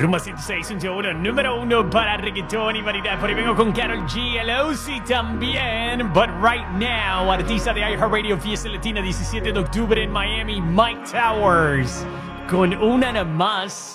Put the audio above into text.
Rumba 106.1, número 1 para reggaetón y variedad. Por ahí vengo con Karol G, el Uzi también. But right now, artista de iHeartRadio Fiesta Latina 17 de octubre en Miami, Mike Towers. Con una nada más.